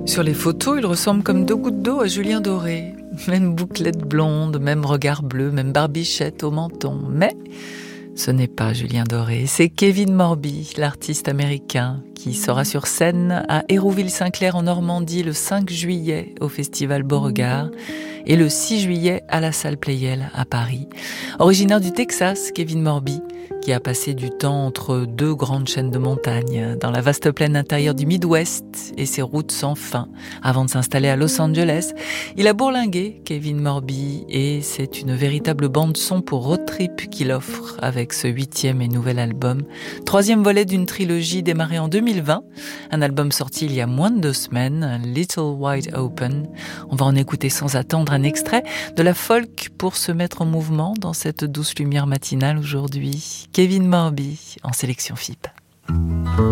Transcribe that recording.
Sur les photos, il ressemble comme deux gouttes d'eau à Julien Doré. Même bouclette blonde, même regard bleu, même barbichette au menton. Mais ce n'est pas Julien Doré, c'est Kevin Morby, l'artiste américain, qui sera sur scène à Hérouville-Saint-Clair en Normandie le 5 juillet au Festival Beauregard et le 6 juillet à la salle Pleyel à Paris. Originaire du Texas, Kevin Morby, qui a passé du temps entre deux grandes chaînes de montagnes, dans la vaste plaine intérieure du Midwest et ses routes sans fin, avant de s'installer à Los Angeles. Il a bourlingué, Kevin Morby, et c'est une véritable bande-son pour road trip qu'il offre avec ce 8e et nouvel album. 3e volet d'une trilogie démarrée en 2020, un album sorti il y a moins de 2 semaines, Little Wide Open. On va en écouter sans attendre un extrait de la folk pour se mettre en mouvement dans cette douce lumière matinale aujourd'hui. Kevin Morby en sélection FIP.